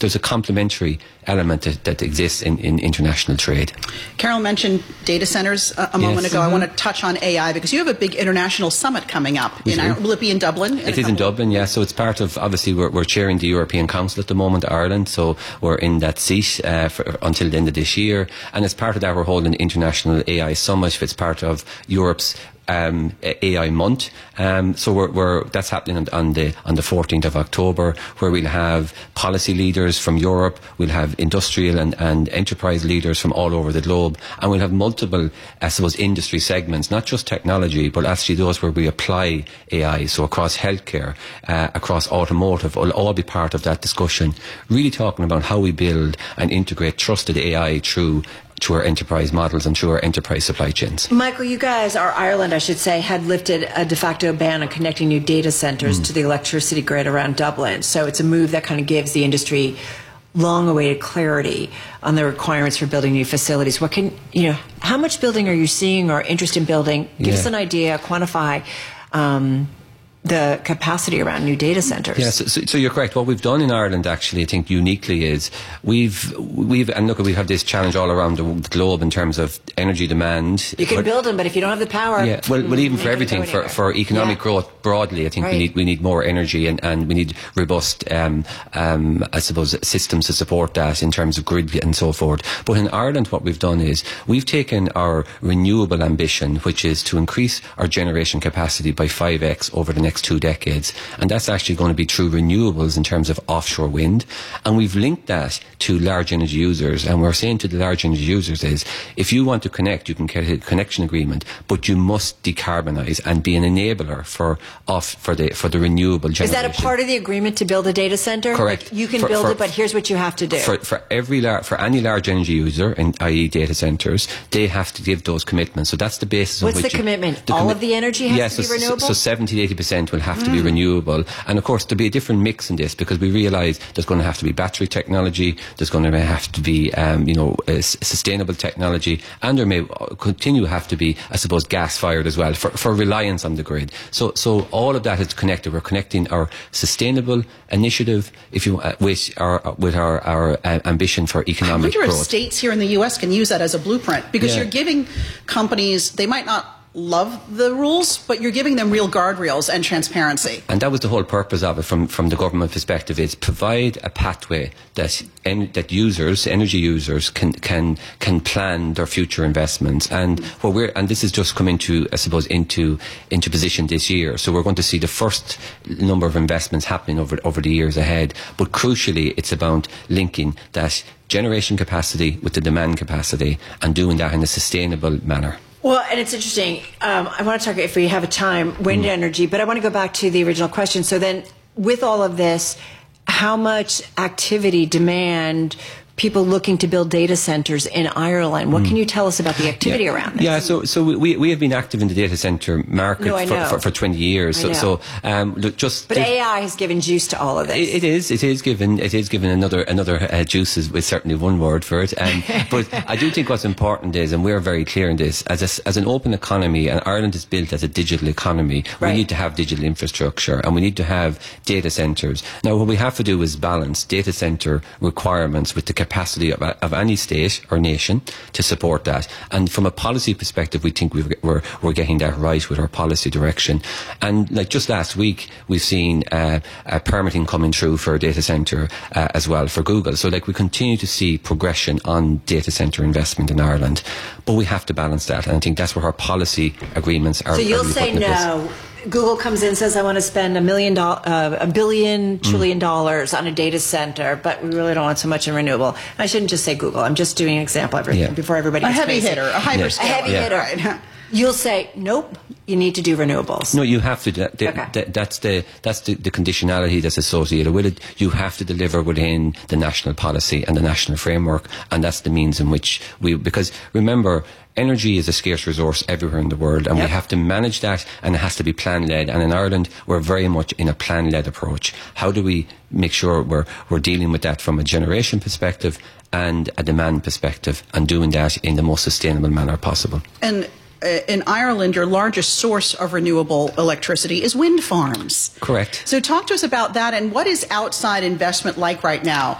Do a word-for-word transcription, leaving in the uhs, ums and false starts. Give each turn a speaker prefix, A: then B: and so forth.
A: there's a complementary element that, that exists in, in international trade.
B: Carol mentioned data centers a, a
A: Yes.
B: moment ago.
A: Mm-hmm.
B: I want to touch on A I because you have a big international summit coming up. In Ireland. Will it be in Dublin? In
A: It is in Dublin, yeah. So it's part of, obviously, we're, we're chairing the European Council at the moment, Ireland. So we're in that seat uh, for, until the end of this year. And as part of that, we're holding the International A I Summit. It's part of Europe's Um, A I month, um, so we're, we're, that's happening on, on the on the fourteenth of October, where we'll have policy leaders from Europe, we'll have industrial and, and enterprise leaders from all over the globe, and we'll have multiple, I suppose, industry segments, not just technology, but actually those where we apply A I. So across healthcare, uh, across automotive, will all be part of that discussion. Really talking about how we build and integrate trusted A I through. to our enterprise models and through our enterprise supply chains.
C: Michael, you guys, or Ireland, I should say, had lifted a de facto ban on connecting new data centers mm. to the electricity grid around Dublin. So it's a move that kind of gives the industry long-awaited clarity on the requirements for building new facilities. What can, you know, how much building are you seeing or interest in building? Give
A: yeah.
C: us an idea, quantify um, the capacity around new data centers.
A: Yeah, so, so, so you're correct. What we've done in Ireland, actually, I think uniquely is we've we've and look, we have this challenge all around the globe in terms of energy demand.
C: You can
A: but,
C: build them, but if you don't have the power,
A: yeah. Well, well even for everything, for, for economic yeah. growth broadly, I think
C: right.
A: we need we need more energy and, and we need robust, um, um, I suppose, systems to support that in terms of grid and so forth. But in Ireland, what we've done is we've taken our renewable ambition, which is to increase our generation capacity by five x over the next next two decades, and that's actually going to be through renewables in terms of offshore wind, and we've linked that to large energy users, and we're saying to the large energy users is, if you want to connect, you can get a connection agreement, but you must decarbonise and be an enabler for off for the for the renewable generation.
C: Is that a part of the agreement to build a data centre?
A: Correct.
C: Like you can
A: for,
C: build
A: for,
C: it, but here's what you have to do.
A: For, for every lar- for any large energy user, in, that is data centres, they have to give those commitments. So that's the basis
C: What's
A: on which
C: the
A: you,
C: commitment?
A: the
C: All
A: commi-
C: of the energy has
A: yeah,
C: to
A: so,
C: be renewable?
A: So, so seventy to eighty percent will have mm. to be renewable. And of course, there'll be a different mix in this because we realise there's going to have to be battery technology, there's going to have to be, um, you know, uh, sustainable technology, and there may continue to have to be, I suppose, gas-fired as well for, for reliance on the grid. So, so all of that is connected. We're connecting our sustainable initiative, if you uh, with our with our, our uh, ambition for economic
B: I wonder
A: growth.
B: if states here in the U S can use that as a blueprint, because
A: yeah.
B: you're giving companies, they might not love the rules, but you're giving them real guardrails and transparency.
A: And that was the whole purpose of it from, from the government perspective, is provide a pathway that en- that users, energy users, can can can plan their future investments. And what we're and this is just come into, I suppose, into into position this year. So we're going to see the first number of investments happening over over the years ahead. But crucially, it's about linking that generation capacity with the demand capacity and doing that in a sustainable manner.
C: Well, and it's interesting. Um, I want to talk, if we have a time, wind mm. energy, but I want to go back to the original question. So then, with all of this, how much activity, demand, people looking to build data centers in Ireland? What mm. can you tell us about the activity
A: yeah.
C: around this?
A: Yeah, so so we we have been active in the data center market
C: no,
A: for, for, for twenty years.
C: I
A: So,
C: know.
A: so um, look, just
C: but A I has given juice to all of this.
A: It, it is. It is given. It is given another another uh, juice is, is certainly one word for it. Um, but I do think what's important is, and we're very clear in this, as a, as an open economy, and Ireland is built as a digital economy.
C: Right.
A: We need to have digital infrastructure, and we need to have data centers. Now, what we have to do is balance data center requirements with the capacity of, of any state or nation to support that. And from a policy perspective, we think we've, we're we're getting that right with our policy direction. And like just last week, we've seen uh, uh, permitting coming through for a data center uh, as well for Google. So like we continue to see progression on data center investment in Ireland, but we have to balance that. And I think that's where our policy agreements are.
C: So you'll
A: are really
C: say no. Google comes in and says, I want to spend a million do- uh, a billion trillion mm. dollars on a data center, but we really don't want so much in renewable. I shouldn't just say Google. I'm just doing an example every, yeah. before everybody gets
B: A heavy
C: crazy.
B: hitter, a hyperscaler.
C: A heavy
A: yeah.
C: hitter. You'll say, nope, you need to do renewables.
A: No, you have to. That, that,
C: okay.
A: that, that's the that's the, the conditionality that's associated with it. You have to deliver within the national policy and the national framework, and that's the means in which we. Because remember, energy is a scarce resource everywhere in the world, and yep. we have to manage that, and it has to be plan-led. And in Ireland, we're very much in a plan-led approach. How do we make sure we're we're dealing with that from a generation perspective and a demand perspective, and doing that in the most sustainable manner possible?
B: And in Ireland, your largest source of renewable electricity is wind farms.
A: Correct.
B: So talk to us about that, and what is outside investment like right now?